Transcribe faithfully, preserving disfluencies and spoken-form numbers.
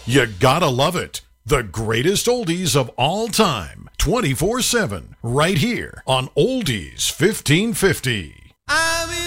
You gotta love it. The greatest oldies of all time, twenty-four seven, right here on Oldies fifteen fifty. I'm in